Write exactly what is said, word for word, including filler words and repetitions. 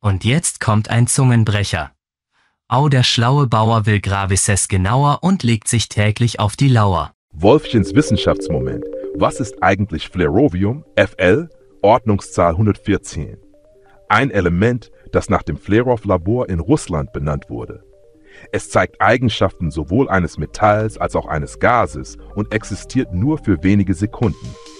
Und jetzt kommt ein Zungenbrecher. Au, der schlaue Bauer will Gravises genauer und legt sich täglich auf die Lauer. Wolfchens Wissenschaftsmoment. Was ist eigentlich Flerovium, F L, Ordnungszahl hundertvierzehn? Ein Element, das nach dem Flerov-Labor in Russland benannt wurde. Es zeigt Eigenschaften sowohl eines Metalls als auch eines Gases und existiert nur für wenige Sekunden.